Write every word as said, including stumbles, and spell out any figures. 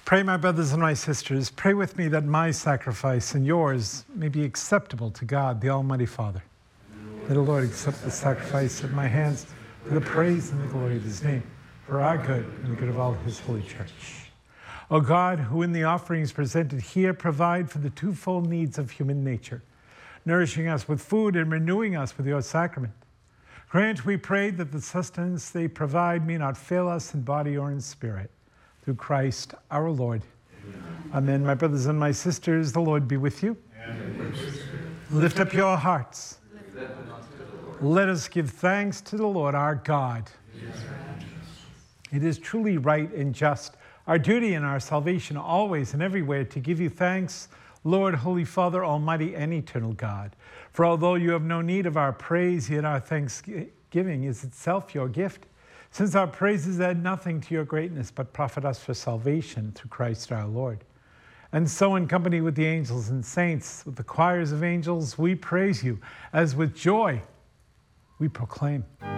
Pray, my brothers and my sisters, pray with me that my sacrifice and yours may be acceptable to God, the Almighty Father. May the Lord accept the sacrifice at my hands for the praise and the glory of his name, for our good and the good of all his holy church. O God, who in the offerings presented here provide for the twofold needs of human nature, nourishing us with food and renewing us with your sacrament, grant, we pray, that the sustenance they provide may not fail us in body or in spirit. Through Christ our Lord. Amen. Amen. My brothers and my sisters, the Lord be with you. And with your spirit. Lift up your hearts. Let us give thanks to the Lord our God. It is truly right and just, our duty and our salvation always and everywhere, to give you thanks, Lord, Holy Father, Almighty and eternal God. For although you have no need of our praise, yet our thanksgiving is itself your gift, since our praises add nothing to your greatness, but profit us for salvation through Christ our Lord. And so, in company with the angels and saints, with the choirs of angels, we praise you, as with joy we proclaim.